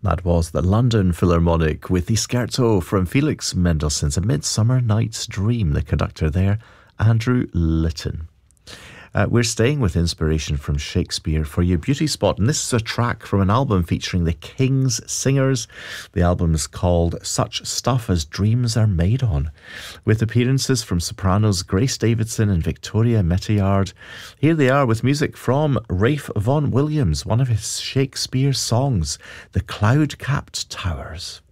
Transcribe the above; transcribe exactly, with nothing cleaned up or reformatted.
That was the London Philharmonic with the scherzo from Felix Mendelssohn's A Midsummer Night's Dream. The conductor there, Andrew Litton. Uh, we're staying with inspiration from Shakespeare for your beauty spot, and this is a track from an album featuring the King's Singers. The album is called Such Stuff as Dreams Are Made On, with appearances from sopranos Grace Davidson and Victoria Meteyard. Here they are with music from Ralph Vaughan Williams, one of his Shakespeare songs, The Cloud-Capped Towers.